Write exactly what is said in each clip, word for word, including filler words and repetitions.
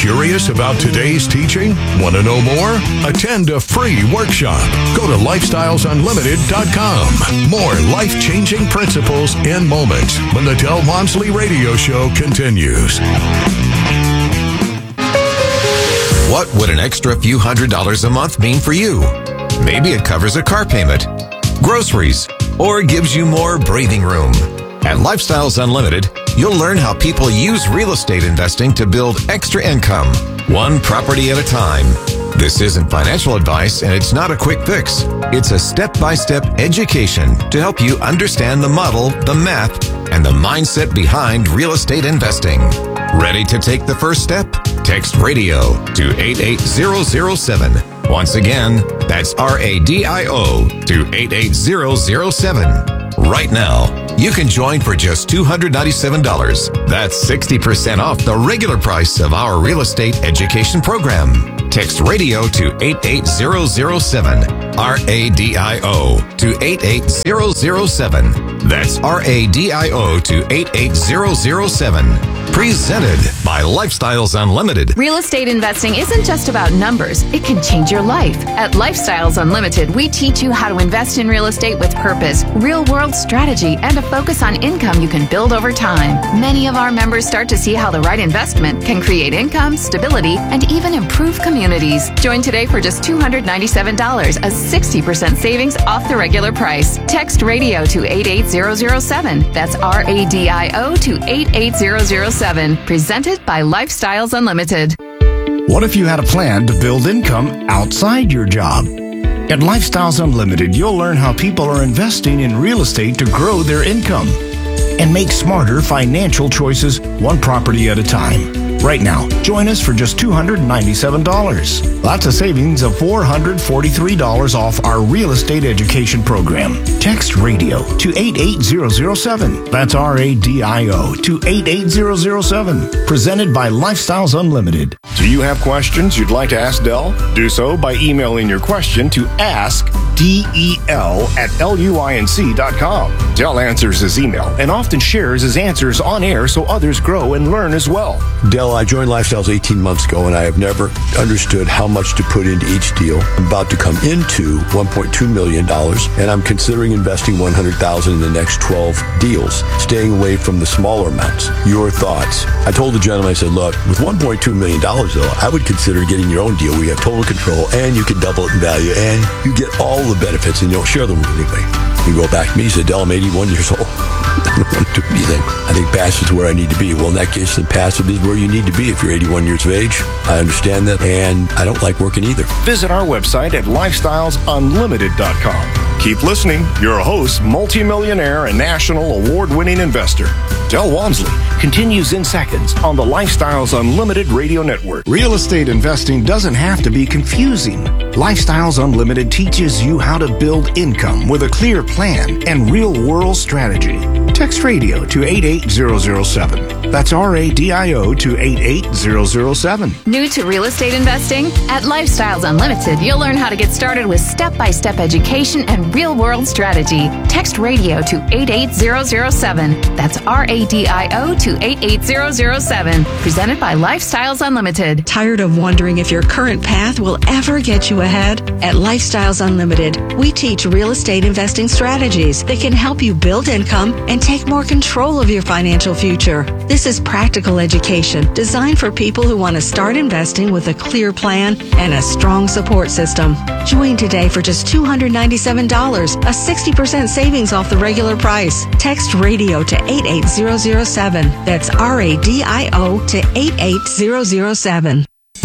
Curious about today's teaching? Want to know more? Attend a free workshop. Go to lifestyles unlimited dot com. More life-changing principles and moments when the Del Walmsley Radio Show continues. What would an extra few hundred dollars a month mean for you? Maybe it covers a car payment, groceries, or gives you more breathing room. At Lifestyles Unlimited, you'll learn how people use real estate investing to build extra income, one property at a time. This isn't financial advice, and it's not a quick fix. It's a step-by-step education to help you understand the model, the math, and the mindset behind real estate investing. Ready to take the first step? Text RADIO to eight eight zero zero seven. Once again, that's R A D I O to eight eight zero zero seven. Right now, you can join for just two hundred ninety-seven dollars. That's sixty percent off the regular price of our real estate education program. Text RADIO to eight eight zero zero seven. R A D I O to eight eight zero zero seven. That's R A D I O to eight eight zero zero seven. Presented by Lifestyles Unlimited. Real estate investing isn't just about numbers. It can change your life. At Lifestyles Unlimited, we teach you how to invest in real estate with purpose, real-world strategy, and a focus on income you can build over time. Many of our members start to see how the right investment can create income, stability, and even improve communities. Join today for just two hundred ninety-seven dollars, a sixty percent savings off the regular price. Text RADIO to eight eight zero zero seven. That's R A D I O to eight eight zero zero seven. Presented by Lifestyles Unlimited. What if you had a plan to build income outside your job? At Lifestyles Unlimited, you'll learn how people are investing in real estate to grow their income and make smarter financial choices one property at a time. Right now, join us for just two hundred ninety-seven dollars. That's a savings of four hundred forty-three dollars off our real estate education program. Text RADIO to eight eight zero zero seven. That's R A D I O to eight eight zero zero seven. Presented by Lifestyles Unlimited. Do you have questions you'd like to ask Del? Do so by emailing your question to ask del at luinc dot com. Del answers his email and often shares his answers on air so others grow and learn as well. Del, I joined Lifestyles eighteen months ago, and I have never understood how much to put into each deal. I'm about to come into one point two million dollars, and I'm considering investing one hundred thousand dollars in the next twelve deals, staying away from the smaller amounts. Your thoughts? I told the gentleman, I said, look, with one point two million dollars, though, I would consider getting your own deal where you have total control, and you can double it in value, and you get all the benefits, and you don't share them with anybody. He wrote back to me, he said, Del, I'm eighty-one years old. I don't want to do anything. I think passive is where I need to be. Well, in that case, the passive is where you need to be if you're eighty-one years of age. I understand that, and I don't like working either. Visit our website at lifestyles unlimited dot com. Keep listening. Your host, multimillionaire and national award-winning investor, Del Walmsley, continues in seconds on the Lifestyles Unlimited Radio Network. Real estate investing doesn't have to be confusing. Lifestyles Unlimited teaches you how to build income with a clear plan and real-world strategy. Text RADIO to eight eight zero zero seven. That's R A D I O to eight eight zero zero seven. New to real estate investing? At Lifestyles Unlimited, you'll learn how to get started with step-by-step education and real-world strategy. Text RADIO to eight eight zero zero seven. That's R A D I O to eight eight zero zero seven. Presented by Lifestyles Unlimited. Tired of wondering if your current path will ever get you ahead? At Lifestyles Unlimited, we teach real estate investing strategies that can help you build income and take more control of your financial future. This is practical education designed for people who want to start investing with a clear plan and a strong support system. Join today for just two hundred ninety-seven dollars, a sixty percent savings off the regular price. Text RADIO to eight eight zero zero seven. That's R A D I O to eight eight zero zero seven.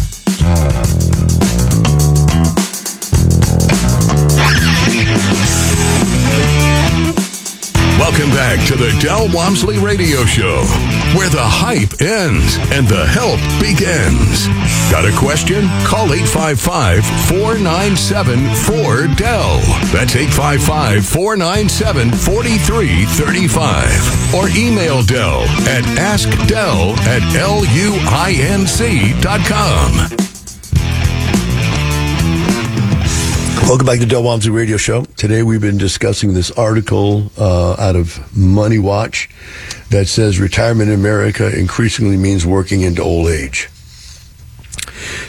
Welcome back to the Del Walmsley Radio Show, where the hype ends and the help begins. Got a question? Call eight five five, four nine seven, four D E L. That's eight five five, four nine seven, four three three five. Or email Del at ask del at luinc dot com. Welcome back to Del Walmsley Radio Show. Today we've been discussing this article uh, out of Money Watch that says retirement in America increasingly means working into old age.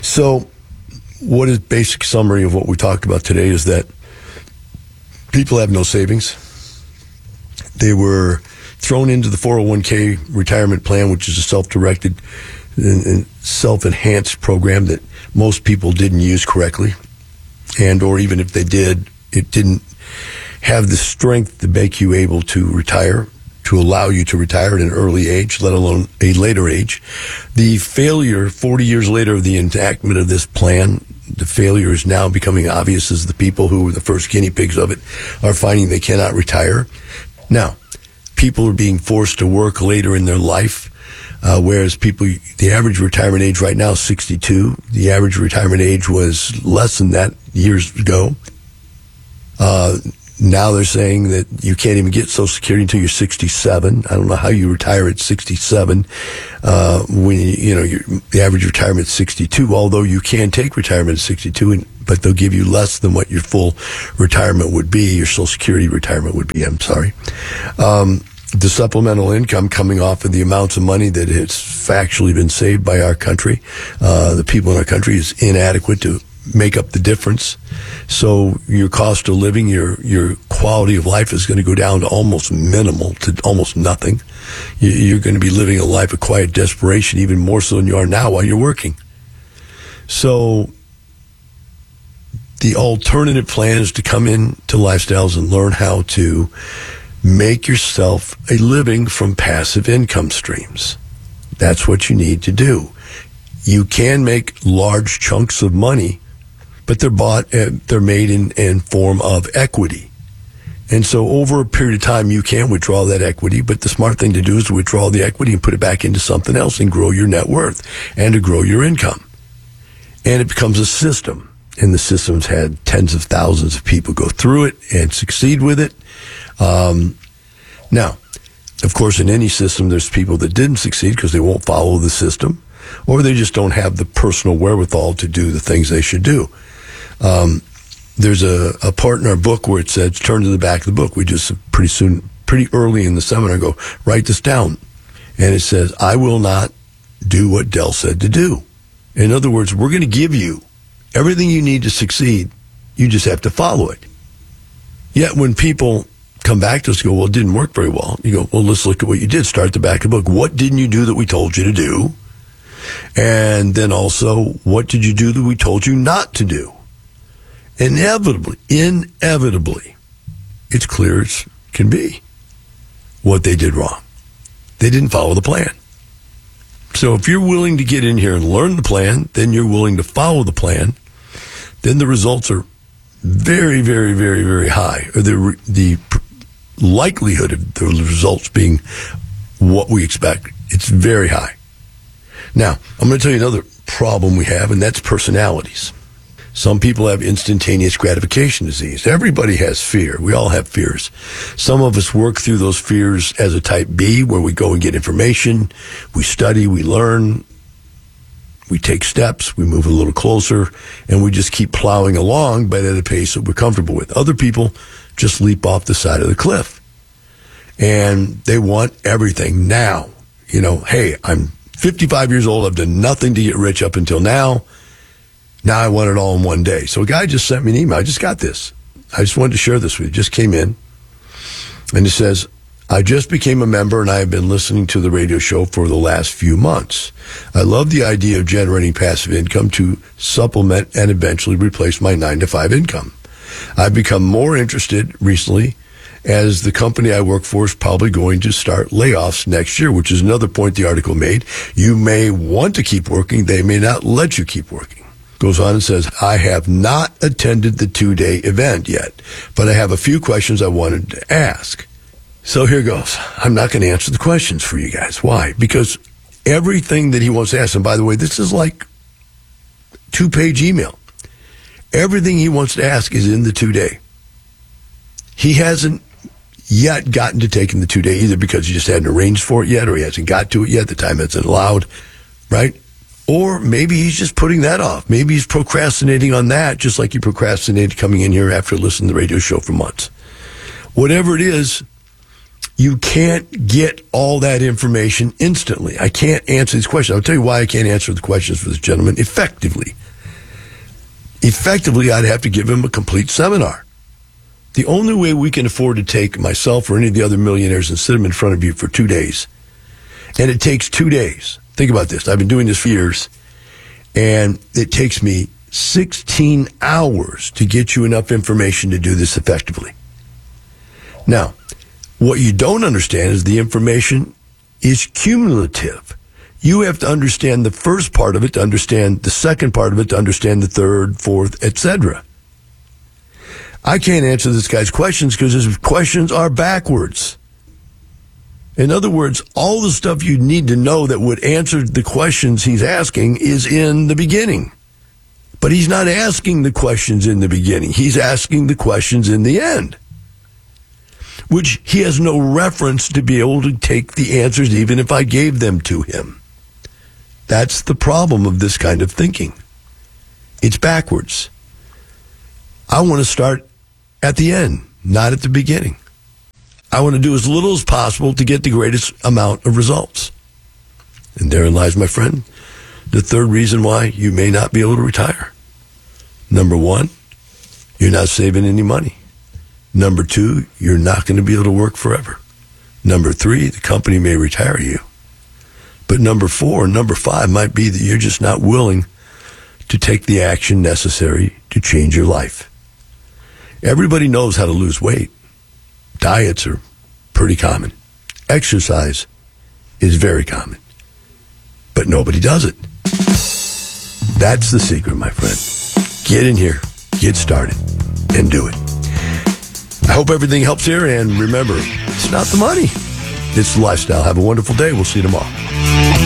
So what is basic summary of what we talked about today is that people have no savings. They were thrown into the four oh one k retirement plan, which is a self-directed and self-enhanced program that most people didn't use correctly. And or even if they did, it didn't have the strength to make you able to retire, to allow you to retire at an early age, let alone a later age. The failure, forty years later of the enactment of this plan, the failure is now becoming obvious as the people who were the first guinea pigs of it are finding they cannot retire. Now, people are being forced to work later in their life, uh, whereas people, the average retirement age right now is sixty-two. The average retirement age was less than that years ago. Uh, now they're saying that you can't even get Social Security until you're sixty-seven. I don't know how you retire at sixty-seven uh, when you, you know you're, the average retirement is sixty-two. Although you can take retirement at sixty-two, and, but they'll give you less than what your full retirement would be. Your Social Security retirement would be. I'm sorry. Um, the supplemental income coming off of the amounts of money that has factually been saved by our country, uh, the people in our country, is inadequate to make up the difference. So your cost of living, your your quality of life is going to go down to almost minimal, to almost nothing. You're going to be living a life of quiet desperation, even more so than you are now while you're working. So the alternative plan is to come in to Lifestyles and learn how to make yourself a living from passive income streams. That's what you need to do. You can make large chunks of money, but they're bought, uh, they're made in, in form of equity. And so over a period of time, you can withdraw that equity, but the smart thing to do is to withdraw the equity and put it back into something else and grow your net worth and to grow your income. And it becomes a system. And the system's had tens of thousands of people go through it and succeed with it. Um, now, of course, in any system, there's people that didn't succeed because they won't follow the system, or they just don't have the personal wherewithal to do the things they should do. Um, there's a, a part in our book where it says, turn to the back of the book. We just pretty soon, pretty early in the seminar, go, write this down. And it says, I will not do what Del said to do. In other words, we're going to give you everything you need to succeed. You just have to follow it. Yet when people come back to us and go, well, it didn't work very well. You go, well, let's look at what you did. Start at the back of the book. What didn't you do that we told you to do? And then also, what did you do that we told you not to do? Inevitably, inevitably, it's clear as can be what they did wrong. They didn't follow the plan. So if you're willing to get in here and learn the plan, then you're willing to follow the plan, then the results are very, very, very, very high. Or the, the likelihood of the results being what we expect, it's very high. Now, I'm going to tell you another problem we have, and that's personalities. Some people have instantaneous gratification disease. Everybody has fear. We all have fears. Some of us work through those fears as a type B, where we go and get information, we study, we learn, we take steps, we move a little closer, and we just keep plowing along, but at a pace that we're comfortable with. Other people just leap off the side of the cliff. And they want everything now. You know, hey, I'm fifty-five years old, I've done nothing to get rich up until now. Now I want it all in one day. So a guy just sent me an email. I just got this. I just wanted to share this with you. It just came in. And it says, I just became a member and I have been listening to the radio show for the last few months. I love the idea of generating passive income to supplement and eventually replace my nine to five income. I've become more interested recently as the company I work for is probably going to start layoffs next year, which is another point the article made. You may want to keep working. They may not let you keep working. Goes on and says, I have not attended the two-day event yet, but I have a few questions I wanted to ask. So here goes. I'm not going to answer the questions for you guys. Why? Because everything that he wants to ask, and by the way, this is like two-page email. Everything he wants to ask is in the two-day. He hasn't yet gotten to taking the two-day, either because he just hadn't arranged for it yet, or he hasn't got to it yet, the time hasn't allowed, right? Or maybe he's just putting that off. Maybe he's procrastinating on that, just like he procrastinated coming in here after listening to the radio show for months. Whatever it is, You can't get all that information instantly. I can't answer these questions. I'll tell you why I can't answer the questions for this gentleman effectively. Effectively, I'd have to give him a complete seminar. The only way we can afford to take myself or any of the other millionaires and sit them in front of you for two days, and it takes two days. Think about this. I've been doing this for years, and it takes me sixteen hours to get you enough information to do this effectively. Now, what you don't understand is the information is cumulative. You have to understand the first part of it to understand the second part of it to understand the third, fourth, et cetera. I can't answer this guy's questions because his questions are backwards. In other words, all the stuff you need to know that would answer the questions he's asking is in the beginning. But he's not asking the questions in the beginning. He's asking the questions in the end, which he has no reference to be able to take the answers even if I gave them to him. That's the problem of this kind of thinking. It's backwards. I want to start at the end, not at the beginning. I want to do as little as possible to get the greatest amount of results. And therein lies, my friend, the third reason why you may not be able to retire. Number one, you're not saving any money. Number two, you're not going to be able to work forever. Number three, the company may retire you. But number four and number five might be that you're just not willing to take the action necessary to change your life. Everybody knows how to lose weight. Diets are pretty common. Exercise is very common. But nobody does it. That's the secret, my friend. Get in here, get started, and do it. I hope everything helps here, and remember, it's not the money, it's the lifestyle. Have a wonderful day. We'll see you tomorrow.